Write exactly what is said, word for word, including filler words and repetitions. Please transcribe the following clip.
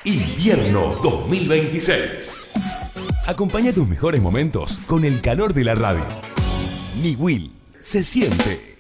Invierno dos mil veintiséis. Acompaña tus mejores momentos con el calor de la radio. Niwil se siente.